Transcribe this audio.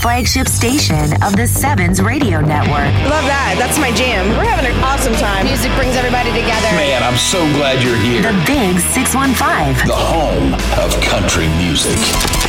flagship station of the Sevens Radio Network. Love that. That's my jam. We're having an awesome time. Music brings everybody together. Man, I'm so glad you're here. The Big 615. The home of country music.